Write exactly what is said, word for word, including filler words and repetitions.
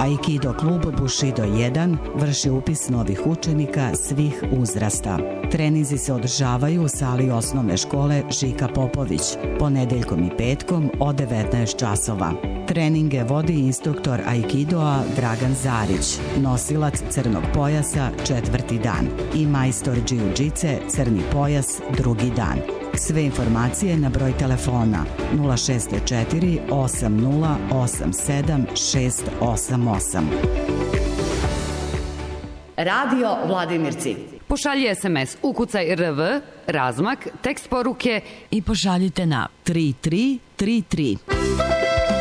Aikido klub Bushido jedan vrši upis novih učenika svih uzrasta. Treninzi se održavaju u sali osnovne škole Žika Popović, ponedeljkom i petkom od devetnaest časova. Treninge vodi instruktor Aikidoa Dragan Zarić, nosilac crnog pojasa četvrti dan i majstor džiu-džice crni pojas drugi dan. Sve informacije na broj telefona nula šest četiri osam nula osam sedam šest osam osam. Radio Vladimirci. Pošalji es em es, ukucaj R V, razmak, tekst poruke i pošaljite na tri tri tri tri.